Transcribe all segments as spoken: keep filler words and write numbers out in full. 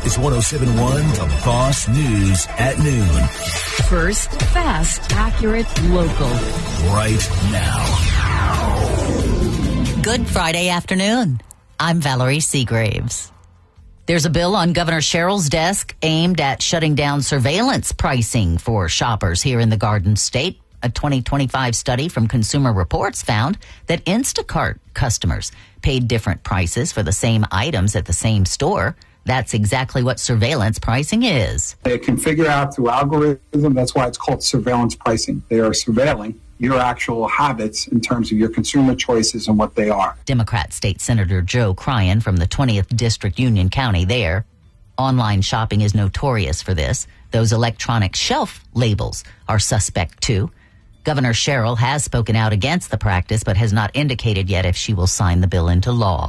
is one oh seven point one The Boss News at noon. First, fast, accurate, local. Right now. Good Friday afternoon. I'm Valerie Seagraves. There's a bill on Governor Sherrill's desk aimed at shutting down surveillance pricing for shoppers here in the Garden State. A twenty twenty-five study from Consumer Reports found that Instacart customers paid different prices for the same items at the same store. That's exactly what surveillance pricing is. They can figure out through algorithm. That's why it's called surveillance pricing. They are surveilling your actual habits in terms of your consumer choices and what they are. Democrat State Senator Joe Cryan from the twentieth District, Union County there. Online shopping is notorious for this. Those electronic shelf labels are suspect too. Governor Sherrill has spoken out against the practice but has not indicated yet if she will sign the bill into law.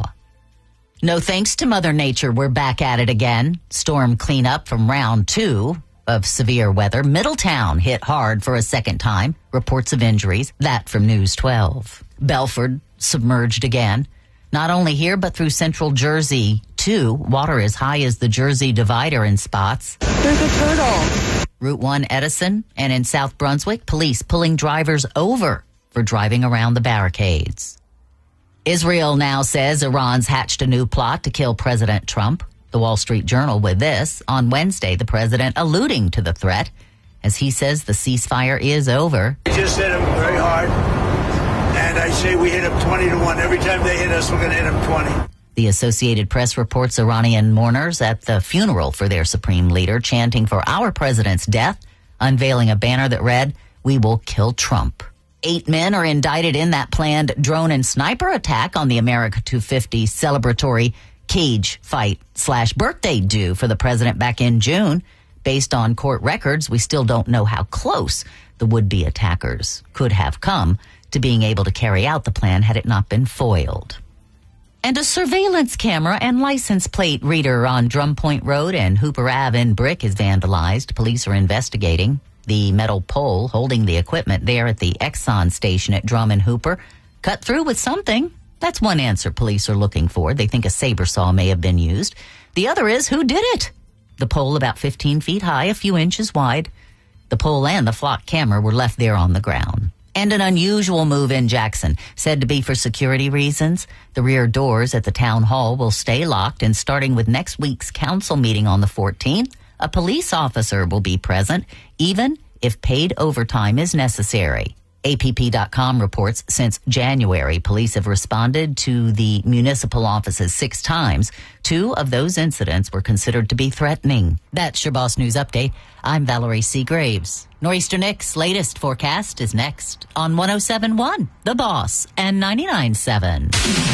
No thanks to Mother Nature, we're back at it again. Storm cleanup from round two of severe weather. Middletown hit hard for a second time. Reports of injuries. That from News twelve. Belford submerged again. Not only here, but through central Jersey, too. Water as high as the Jersey divider in spots. There's a turtle. Route one Edison and in South Brunswick, police pulling drivers over for driving around the barricades. Israel now says Iran's hatched a new plot to kill President Trump. The Wall Street Journal with this. On Wednesday, the president alluding to the threat as he says the ceasefire is over. We just hit him very hard, and I say we hit him twenty to one. Every time they hit us, we're going to hit them twenty. The Associated Press reports Iranian mourners at the funeral for their supreme leader chanting for our president's death, unveiling a banner that read, "We will kill Trump." Eight men are indicted in that planned drone and sniper attack on the America two fifty celebratory cage fight slash birthday do for the president back in June. Based on court records, we still don't know how close the would-be attackers could have come to being able to carry out the plan had it not been foiled. And a surveillance camera and license plate reader on Drum Point Road and Hooper Ave in Brick is vandalized. Police are investigating. The metal pole holding the equipment there at the Exxon station at Drum and Hooper cut through with something. That's one answer police are looking for. They think a saber saw may have been used. The other is, who did it? The pole about fifteen feet high, a few inches wide. The pole and the flock camera were left there on the ground. And an unusual move in Jackson, said to be for security reasons. The rear doors at the town hall will stay locked, and starting with next week's council meeting on the fourteenth, a police officer will be present, even if paid overtime is necessary. A P P dot com reports since January, police have responded to the municipal offices six times. Two of those incidents were considered to be threatening. That's your Boss News Update. I'm Valerie Seagraves. Nor'easter Nick's latest forecast is next on one oh seven point one The Boss and ninety-nine point seven.